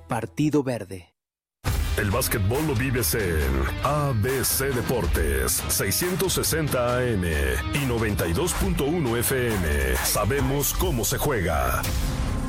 Partido Verde. El básquetbol lo vives en ABC Deportes, 660 AM y 92.1 FM. Sabemos cómo se juega.